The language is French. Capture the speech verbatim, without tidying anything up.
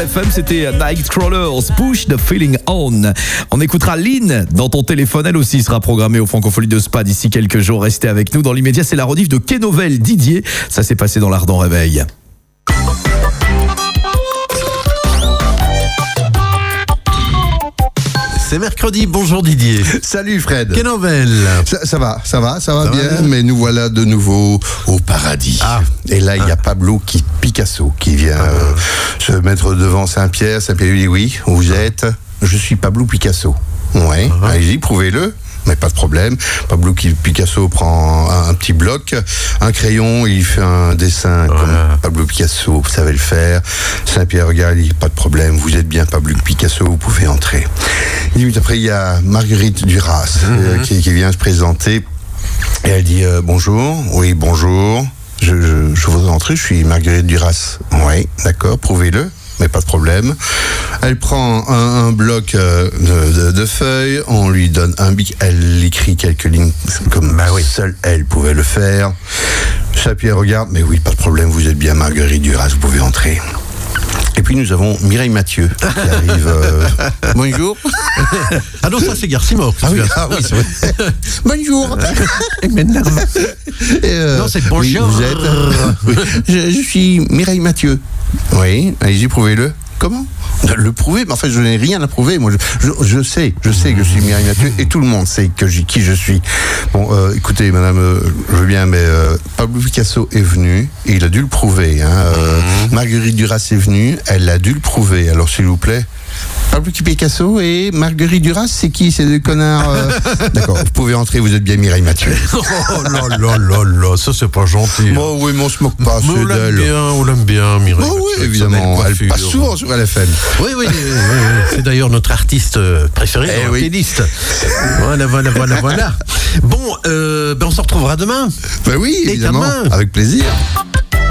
F M, c'était Nightcrawlers, Push the Feeling On. On écoutera Lynn dans ton téléphone, elle aussi sera programmée au Francophonie de Spa d'ici quelques jours. Restez avec nous. Dans l'immédiat, c'est la rediff de Kenovel Didier. Ça s'est passé dans l'Ardent Réveil. C'est mercredi, bonjour Didier. Salut Fred. Quelle nouvelle? ça, ça va, ça va, ça va ça bien, va bien, mais nous voilà de nouveau au paradis. Ah. Et là, il y a Pablo qui, Picasso qui vient ah. euh, se mettre devant Saint-Pierre. Saint-Pierre lui dit oui, vous êtes, je suis Pablo Picasso. Ouais, ah. allez-y, prouvez-le. Mais pas de problème. Pablo Picasso prend un, un petit bloc, un crayon, il fait un dessin voilà. Comme Pablo Picasso savait le faire. Saint-Pierre regarde, il dit pas de problème, vous êtes bien Pablo Picasso, vous pouvez entrer. Dix minutes après, il y a Marguerite Duras mm-hmm. euh, qui, qui vient se présenter et elle dit euh, bonjour, oui bonjour, je, je, je voudrais entrer, je suis Marguerite Duras. Oui, d'accord, prouvez-le. Mais pas de problème. Elle prend un, un bloc euh, de, de, de feuilles, on lui donne un bic, elle écrit quelques lignes comme bah oui. seule elle pouvait le faire. Saint-Pierre regarde, mais oui, pas de problème, vous êtes bien Marguerite Duras, vous pouvez entrer. Et puis nous avons Mireille Mathieu qui arrive. Euh... Bonjour. Ah non, ça c'est Garcimore. Ah oui, ah oui, c'est vrai. Bonjour. Elle m'énerve. Euh, non, c'est bonjour. Oui, vous êtes. Euh, oui. je, je suis Mireille Mathieu. Oui, allez-y, prouvez-le. Comment ? Le prouver, mais en fait, je n'ai rien à prouver. Moi, je, je, je sais, je sais que je suis Mireille Mathieu et tout le monde sait que je, qui je suis. Bon, euh, écoutez, madame, euh, je veux bien, mais euh, Pablo Picasso est venu et il a dû le prouver. Hein. Euh, mmh. Marguerite Duras est venue, elle a dû le prouver. Alors, s'il vous plaît, Pablo Picasso et Marguerite Duras, c'est qui ces deux connards euh... D'accord, vous pouvez entrer, vous êtes bien Mireille Mathieu. Oh là là là là, ça c'est pas gentil. Bon, oui, mais on se moque pas, c'est on l'aime d'elle. bien, on l'aime bien, Mireille bon, Mathieu. Oui, évidemment, elle passe souvent sur L F M. Oui, oui, oui, oui, oui. C'est d'ailleurs notre artiste préféré, eh dans oui. la playlist. Voilà, voilà, voilà, voilà. Bon, euh, ben on se retrouvera demain. Ben oui, et évidemment, demain. avec plaisir.